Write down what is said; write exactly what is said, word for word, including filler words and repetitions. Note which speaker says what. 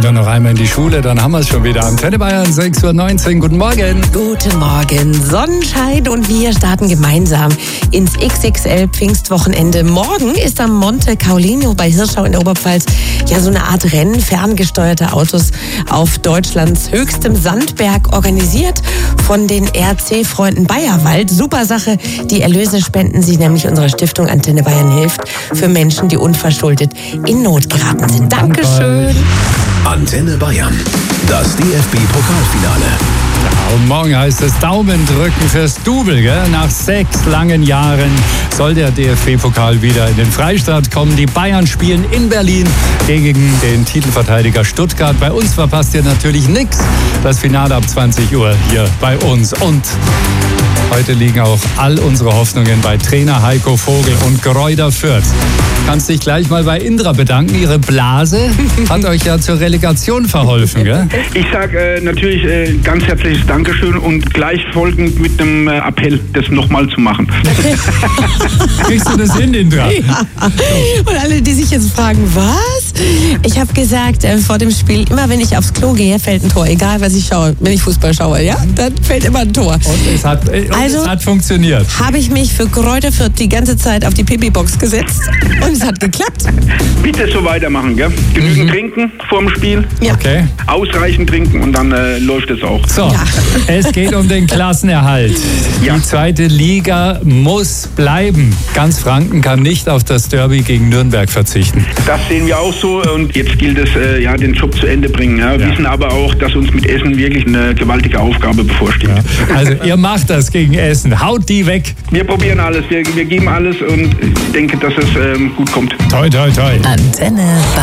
Speaker 1: Kinder noch einmal in die Schule, dann haben wir es schon wieder. Antenne Bayern, sechs Uhr neunzehn. Guten Morgen.
Speaker 2: Guten Morgen. Sonnenschein und wir starten gemeinsam ins X X L-Pfingstwochenende. Morgen ist am Monte Caolino bei Hirschau in der Oberpfalz ja so eine Art Rennen ferngesteuerter Autos auf Deutschlands höchstem Sandberg, organisiert von den R C-Freunden Bayerwald. Super Sache. Die Erlöse spenden sie nämlich unserer Stiftung Antenne Bayern hilft für Menschen, die unverschuldet in Not geraten sind. Dankeschön.
Speaker 3: Antenne Bayern, das D F B-Pokalfinale.
Speaker 1: Ja, und morgen heißt es Daumen drücken fürs Double. Gell? Nach sechs langen Jahren soll der D F B-Pokal wieder in den Freistaat kommen. Die Bayern spielen in Berlin gegen den Titelverteidiger Stuttgart. Bei uns verpasst ihr natürlich nichts. Das Finale ab zwanzig Uhr hier bei uns. Und heute liegen auch all unsere Hoffnungen bei Trainer Heiko Vogel und Greuther Fürth. Kannst dich gleich mal bei Indra bedanken. Ihre Blase hat euch ja zur Relegation verholfen, gell?
Speaker 4: Ich sage äh, natürlich äh, ganz herzliches Dankeschön und gleich folgend mit einem äh, Appell, das nochmal zu machen.
Speaker 1: Kriegst du das hin, Indra?
Speaker 2: Ja. Und alle, die sich jetzt fragen, was? Ich habe gesagt, äh, vor dem Spiel, immer wenn ich aufs Klo gehe, fällt ein Tor. Egal, was ich schaue, wenn ich Fußball schaue, ja? Dann fällt immer ein Tor.
Speaker 1: Und es hat, äh, und
Speaker 2: also
Speaker 1: es hat funktioniert.
Speaker 2: Habe ich mich für Greuther Fürth die ganze Zeit auf die Pipi-Box gesetzt und es hat geklappt.
Speaker 4: Bitte so weitermachen, gell? Genügend
Speaker 1: Mhm.
Speaker 4: trinken vorm Spiel.
Speaker 2: Ja.
Speaker 1: Okay.
Speaker 4: Ausreichend trinken und dann äh, läuft es auch.
Speaker 1: So,
Speaker 2: Ja.
Speaker 1: es geht um den Klassenerhalt.
Speaker 4: Ja.
Speaker 1: Die zweite Liga muss bleiben. Ganz Franken kann nicht auf das Derby gegen Nürnberg verzichten.
Speaker 4: Das sehen wir auch so und jetzt gilt es, äh, ja, den Job zu Ende bringen. Ja. Wir
Speaker 1: Ja.
Speaker 4: wissen aber auch, dass uns mit Essen wirklich eine gewaltige Aufgabe bevorsteht.
Speaker 1: Also ihr macht das gegen Essen. Haut die weg.
Speaker 4: Wir probieren alles, wir, wir geben alles und ich denke, dass es ähm, gut kommt.
Speaker 1: Toi, toi, toi.
Speaker 2: Antenne